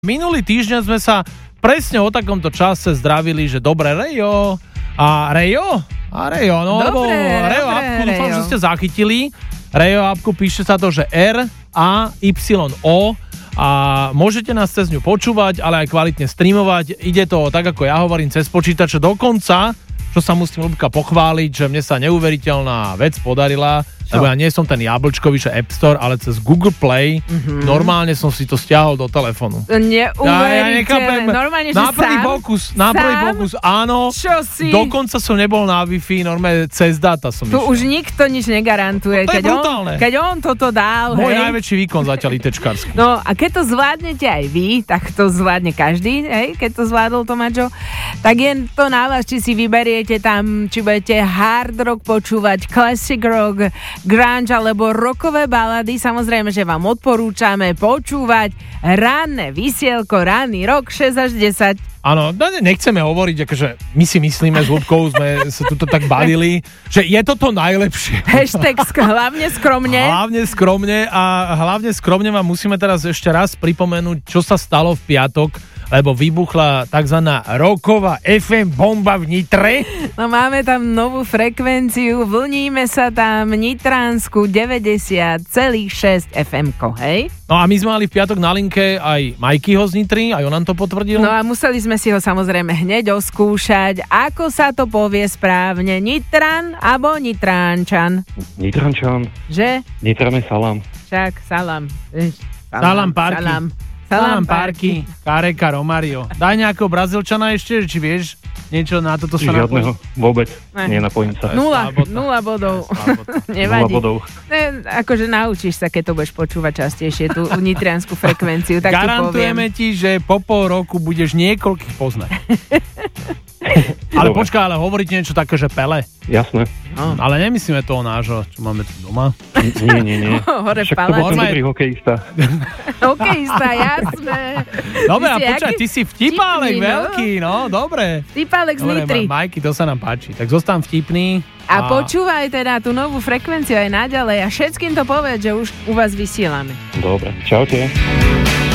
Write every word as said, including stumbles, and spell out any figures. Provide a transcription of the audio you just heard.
Minulý týždeň sme sa presne o takomto čase zdravili, že dobre Rejo a Rejo a Rejo, no lebo Rejo apku, dúfam, že ste zachytili. Rejo apku píše sa to, že R A Y O a môžete nás cez ňu počúvať, ale aj kvalitne streamovať. Ide to tak, ako ja hovorím, cez počítače dokonca, čo sa musím Ľubka pochváliť, že mne sa neuveriteľná vec podarila, čo? Lebo ja nie som ten jablčkový, že App Store, ale cez Google Play mm-hmm. normálne som si to stiahol do telefónu. Neuveriteľné. Ja, ja normálne, že na prvý sám? pokus, na prvý Sám? pokus, áno. Čo si? Dokonca som nebol na Wi-Fi, normálne cez data som tu išiel. už nikto nič negarantuje. To je keď brutálne. On, keď on toto dal, Môj hej. najväčší výkon zatiaľ ITčkársky. No a keď to zvládnete aj vy, tak to zvládne každý, hej, keď to zvládol Tomáčo, tak je to na vás, či si vyberiete tam, či budete hard rock počúvať, classic rock, grunge alebo rockové balady. Samozrejme, že vám odporúčame počúvať ranné vysielko, ranný rok šesť až desať. Áno, nechceme hovoriť, akože my si myslíme s Ľubkou, sme sa tuto tak bavili, že je to to najlepšie. Hashtag sk- hlavne skromne. Hlavne skromne a hlavne skromne vám musíme teraz ešte raz pripomenúť, čo sa stalo v piatok, lebo vybuchla takzvaná roková ef em bomba v Nitre. No máme tam novú frekvenciu, vlníme sa tam Nitránsku deväťdesiat celá šesť ef emko, hej? No a my sme mali v piatok na linke aj Majkyho z Nitry, aj on nám to potvrdil. No a museli sme si ho samozrejme hneď oskúšať, ako sa to povie správne, Nitran alebo Nitránčan? Nitrančan. Že? Nitrane salam. Však, salam. Salam, salam parky. Salam. Salam parky, Kareka, Romario. Daj nejakého Brazílčana ešte, či vieš niečo na toto sa Žiadneho, napojí? vôbec, Ne. nenapojím sa. Nula, slabota. nula bodov. Nula Nevadí. bodov. Ne, akože naučíš sa, keď to budeš počúvať častejšie, tú nitriansku frekvenciu, tak ti poviem. Garantujeme ti, že po pol roku budeš niekoľkých poznať. Ale Dobre. počkaj, ale hovoriť niečo také, že Pele. Jasné. No, ale nemyslíme toho nášho, čo máme tu doma. Nie, nie, nie. Hore v Však to bol ten paláci. dobrý hokejista. Hokejista, jasné. Dobre, a Ty si počkaj, aký ty si vtipálek vtipný, no. veľký, no, dobre. Typálek z Dobre, Nitry. Ma- Majky, to sa nám páči. Tak zostan vtipný. A počúvaj teda tú novú frekvenciu aj naďalej a všetkým to povedz, že už u vás vysielame. Dobre, čaute.